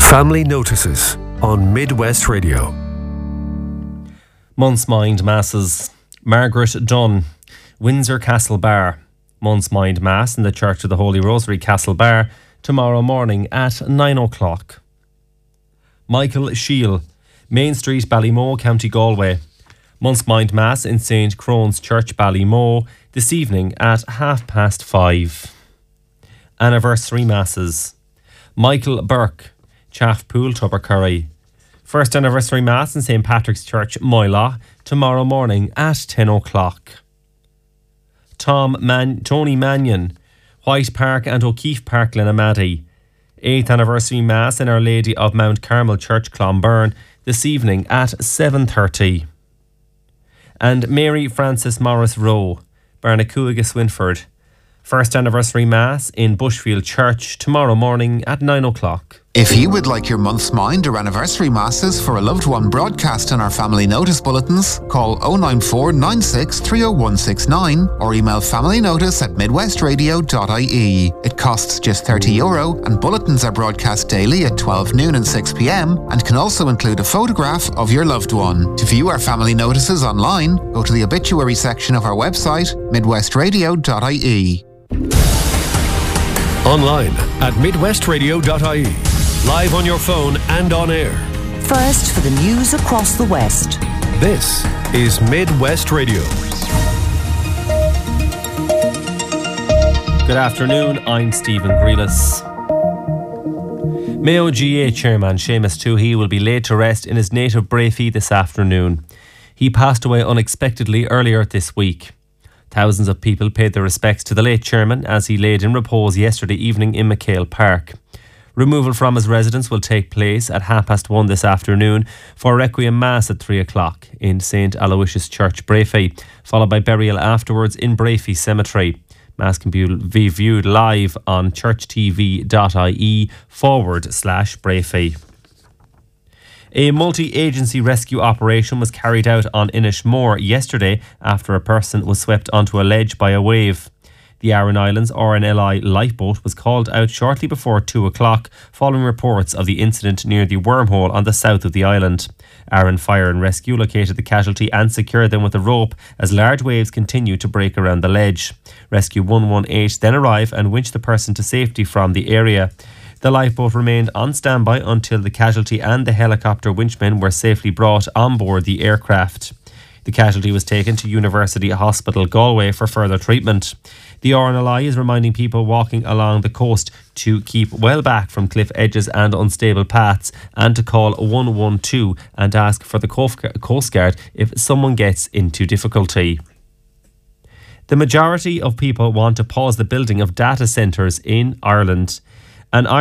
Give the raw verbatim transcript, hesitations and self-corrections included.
Family Notices on Midwest Radio. Month's Mind Masses. Margaret Dunn, Windsor Castle Bar. Month's Mind Mass in the Church of the Holy Rosary, Castle Bar, tomorrow morning at nine o'clock. Michael Shiel, Main Street, Ballymoe, County Galway. Month's Mind Mass in Saint Crone's Church, Ballymoe, this evening at half past five. Anniversary Masses. Michael Burke, Chaffpool, Tubbercurry. First Anniversary Mass in Saint Patrick's Church, Moyla, tomorrow morning at ten o'clock. Tom Man- Tony Mannion, White Park and O'Keefe Park, Glenamaddy. Eighth Anniversary Mass in Our Lady of Mount Carmel Church, Clonberne, this evening at seven thirty. And Mary Frances Morris Rowe, Barnacuaga, Swinford. First Anniversary Mass in Bushfield Church tomorrow morning at nine o'clock. If you would like your month's mind or anniversary masses for a loved one broadcast in our family notice bulletins, call oh nine four nine six three oh one six nine or email familynotice at midwestradio dot I E. It costs just thirty euro and bulletins are broadcast daily at twelve noon and six p m and can also include a photograph of your loved one. To view our family notices online, go to the obituary section of our website, midwestradio dot I E. Online at midwestradio dot I E. Live on your phone and on air. First for the news across the West. This is Midwest Radio. Good afternoon, I'm Stephen Grealis. Mayo G A Chairman Seamus Toohey will be laid to rest in his native Brafey this afternoon. He passed away unexpectedly earlier this week. Thousands of people paid their respects to the late chairman as he laid in repose yesterday evening in McHale Park. Removal from his residence will take place at half past one this afternoon for Requiem Mass at three o'clock in Saint Aloysius Church, Brafey, followed by burial afterwards in Brafey Cemetery. Mass can be viewed live on churchtv.ie forward slash Brafey. A multi-agency rescue operation was carried out on Inishmore yesterday after a person was swept onto a ledge by a wave. The Aran Islands R N L I lifeboat was called out shortly before two o'clock following reports of the incident near the wormhole on the south of the island. Aran Fire and Rescue located the casualty and secured them with a rope as large waves continued to break around the ledge. Rescue one one eight then arrived and winched the person to safety from the area. The lifeboat remained on standby until the casualty and the helicopter winchmen were safely brought on board the aircraft. The casualty was taken to University Hospital Galway for further treatment. The R N L I is reminding people walking along the coast to keep well back from cliff edges and unstable paths and to call one one two and ask for the Coast Guard if someone gets into difficulty. The majority of people want to pause the building of data centres in Ireland. An